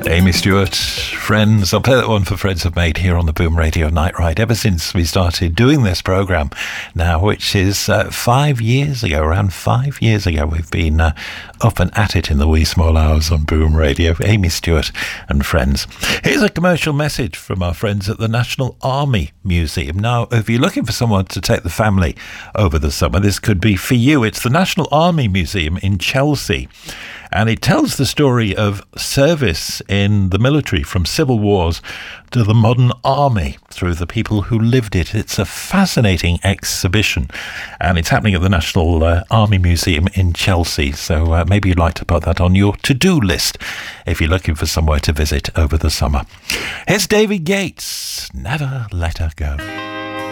Amy Stewart, Friends. I'll play that one for Friends Have Made here on the Boom Radio Night Ride ever since we started doing this programme now, which is 5 years ago, around 5 years ago. We've been up and at it in the wee small hours on Boom Radio. Amy Stewart and Friends. Here's a commercial message from our friends at the National Army Museum. Now, if you're looking for someone to take the family over the summer, this could be for you. It's the National Army Museum in Chelsea. And it tells the story of service in the military from civil wars to the modern army through the people who lived it. It's a fascinating exhibition, and it's happening at the National Army Museum in Chelsea. So maybe you'd like to put that on your to-do list if you're looking for somewhere to visit over the summer. Here's David Gates, Never Let Her Go.